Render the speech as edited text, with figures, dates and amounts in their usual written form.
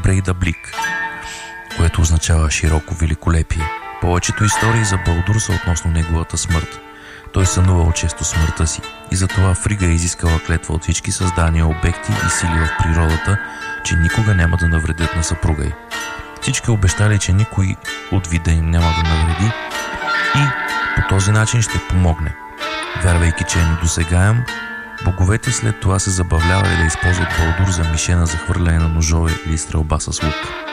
Брейда Блик, което означава широко великолепие. Повечето истории за Балдур са относно неговата смърт. Той сънувал често смъртта си и затова Фрига е изискала клетва от всички създания, обекти и сили в природата, че никога няма да навредят на съпруга й. Всички обещали, че никой от вида им няма да навреди и по този начин ще помогне. Вярвайки, че е недосегаем, боговете след това се забавлявали да използват Балдур за мишена за хвърляне на ножове или стрелба с лук.